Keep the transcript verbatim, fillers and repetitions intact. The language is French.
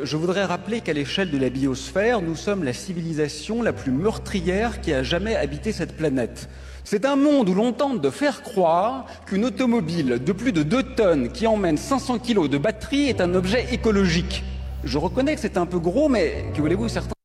je voudrais rappeler qu'à l'échelle de la biosphère, nous sommes la civilisation la plus meurtrière qui a jamais habité cette planète. C'est un monde où l'on tente de faire croire qu'une automobile de plus de deux tonnes qui emmène cinq cents kilos de batterie est un objet écologique. Je reconnais que c'est un peu gros, mais que voulez-vous, certains